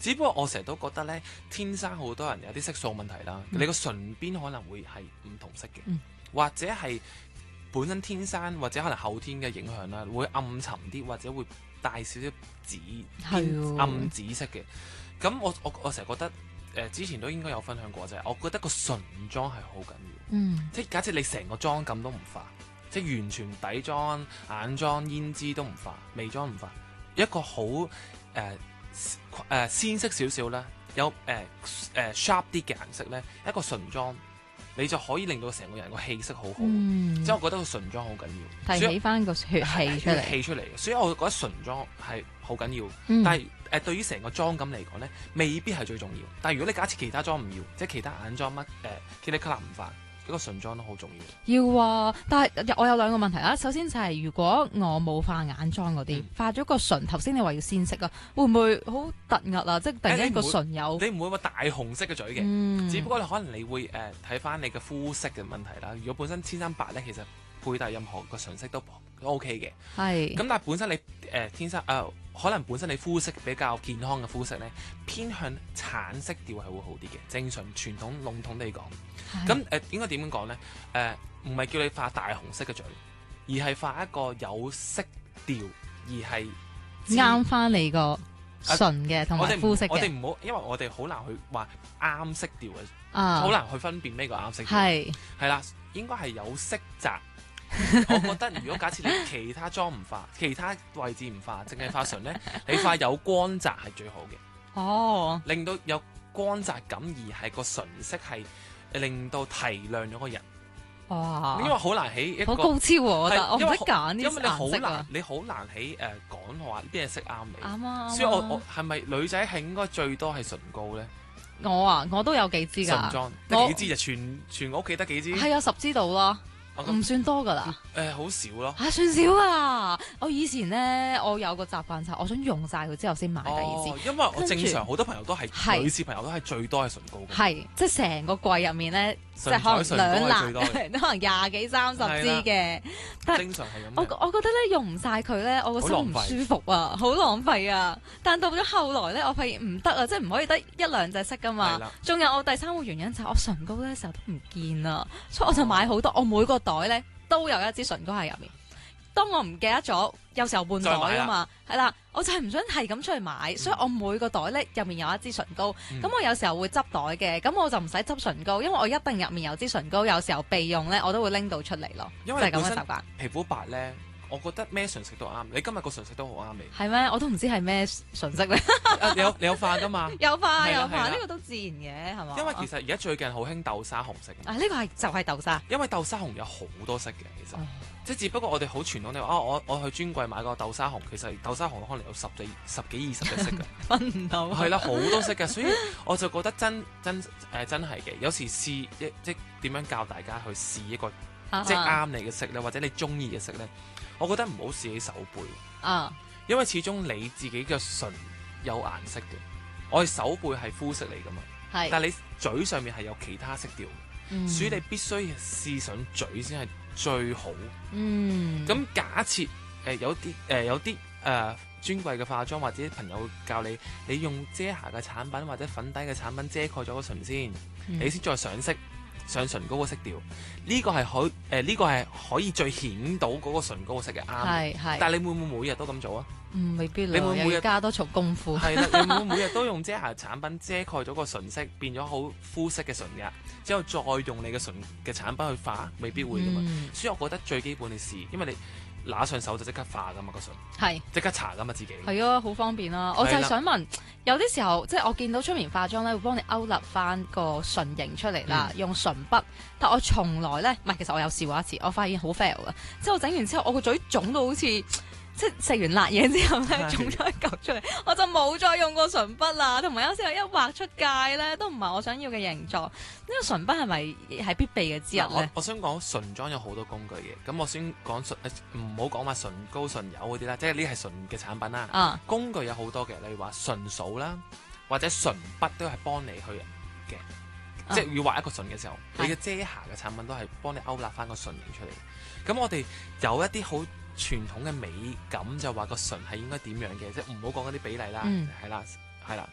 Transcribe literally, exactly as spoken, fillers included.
只不過我成日都覺得咧，天生好多人有啲色素問題啦， 嗯、 你個唇邊可能會係唔同色嘅， 嗯、 或者係本身天生或者可能後天嘅影響啦，會暗沉啲或者會帶少少紫暗紫色嘅。咁我我我成日覺得誒、呃、之前都應該有分享過啫，我覺得個唇妝係好緊要， 嗯、 即係假設你成個妝感都唔化，即係完全底妝、眼妝、胭脂都唔化，眉妝唔化，一個好誒誒鮮色少少啦，有誒誒、呃呃、sharp 啲嘅顏色咧，一個唇妝你就可以令到成個人個氣色好好。 嗯、 即係我覺得個唇妝好緊要， 提起翻個血氣出嚟， 氣出嚟。所以我覺得唇妝係好緊要， 嗯、 但係誒、呃、對於成個妝感嚟講咧，未必係最重要。但係如果你假設其他妝唔要，即係其他眼妝乜誒 Kila Kala 唔化，一個唇妝都好重要。 要啊，但係我有兩個問題啦。首先就係如果我冇化眼妝嗰啲，嗯、化咗個唇，頭先你話要鮮色啊，會唔會好突兀啊？即係突然間個唇有你唔會話大紅色嘅嘴嘅，嗯、只不過你可能你會誒睇翻你嘅膚色嘅問題啦。如果本身天生白咧，其實配戴任何個唇色都都 OK 嘅。係。咁但係本身你誒、呃、天生誒、呃、可能本身你膚色比較健康嘅膚色咧，偏向橙色調係會好啲嘅。正常傳統籠統地講。咁誒、呃、應該點樣講咧？誒唔係叫你化大紅色嘅嘴，而係化一個有色調，而係啱翻你個唇嘅同埋膚色嘅。 我哋唔好，因為我哋好難去話啱色調嘅，好、啊、難去分辨咩個啱色調。係係啦，應該係有色澤。我覺得如果假設你其他妝唔化，其他位置唔化，淨係化唇咧，你化有光澤係最好嘅。哦，令到有光澤感，而係個唇色係。令到提亮咗個人，哇！因為好難喺一個好高超喎，我覺得我唔識揀啲顏色啊。 因為你好難，你好難喺誒講話邊隻色啱你。啱啊！所以我我係咪女仔係應該最多係唇膏咧？ 我啊，我都有幾支㗎。 唇妝得幾支就全全屋企得幾支？ 係啊，十支到啦。唔算多噶啦， 誒、呃，好少咯。 嚇、啊，算少啊！我以前咧，我有個習慣就係，我想用晒佢之後先買第二支、哦。因為我正常好多朋友都係女士朋友都係最多係唇膏嘅。係， 即係成個櫃入面咧，即係可能兩籃，可能廿幾三十支嘅。但正常係咁。 我我覺得咧用唔晒佢咧，我個心唔舒服啊，好浪費啊！但到咗後來咧，我發現唔得啊，即係唔可以得一兩隻色噶嘛。仲有我第三個原因就係我唇膏咧成日都唔見啊，所以我就買好多，我每個袋咧都有一支唇膏喺入面。當我唔記得咗，有時候換袋噶嘛，係啦，我就係唔想係咁出去買，嗯、所以我每個袋咧入面有一支唇膏。咁、嗯、我有時候會執袋嘅，咁我就唔使執唇膏，因為我一定入面有支唇膏，有時候備用咧我都會拎到出嚟咯。因為就係咁嘅習慣。 皮膚白咧，我覺得咩唇色都啱。你今日個唇色都好啱你。 係咩？我都唔知係咩唇色咧。 你有你有化噶嘛？ 有化有化，呢個都自然嘅係嘛？ 因為其實而家最近好興豆沙紅色。 啊，呢、呢個係就係豆沙。因為豆沙紅有好多色嘅，其實。哦，即係只不過我哋好傳統，你話啊，我我去專櫃買個豆沙紅，其實豆沙紅可能有十幾、十幾二十隻色嘅， 分唔到。 係啦，好多色嘅，所以我就覺得真真誒、呃、真係嘅。有時試一即點樣教大家去試一個啊即係啱你嘅色咧，或者你中意嘅色咧，我覺得唔好試喺手背啊，因為始終你自己嘅唇有顏色嘅，我哋手背係膚色嚟噶嘛，係，但係你嘴上面係有其他色調，嗯、所以你必須試上嘴先係最好。嗯，咁假設誒、呃、有啲誒、呃、有啲誒、呃、專櫃嘅化妝或者朋友教你，你用遮瑕嘅產品或者粉底嘅產品遮蓋咗個唇先，嗯、你先再上色上唇膏個色調，呢、這個係可誒呢、呃這個係可以最顯到嗰個唇膏個色嘅啱。係係，但係你會唔會每日都咁做啊？嗯，未必。你會每日加多重功夫？係啦，你會唔會每日都用遮瑕產品遮蓋咗個唇色，變咗好膚色嘅唇嘅，之後再用你嘅唇嘅產品去化？未必會噶嘛。嗯、所以我覺得最基本你試，因為你拿上手就即刻化噶嘛個唇，係即刻搽噶嘛自己。係啊，好方便啦。我就係想問，有啲時候即係我見到出面化妝咧，會幫你勾勒翻個唇形出嚟啦，嗯、用唇筆。但我從來咧，唔係，其實我有試過一次，我發現好 fail 啊。即係我整完之後，我個嘴腫到好似。即係食完辣嘢之後咧，腫咗一嚿出嚟，我就冇再用過唇筆啦。同埋有時候一畫出界咧，都唔係我想要嘅形狀。呢個唇筆係咪係必備嘅之一咧？我我想講唇妝有好多工具嘅，咁我先講唇，唔好講話唇膏、唇油嗰啲啦，即係呢係唇嘅產品啦。啊，工具有好多嘅，例如話唇掃啦，或者唇筆都係幫你去嘅，啊、即係要畫一個唇嘅時候，你嘅遮瑕嘅產品都係幫你勾勒翻個唇形出嚟。咁我哋有一啲好傳統嘅美感就話個唇係應該點樣嘅，即係唔好講嗰啲比例啦，係啦、嗯，係啦。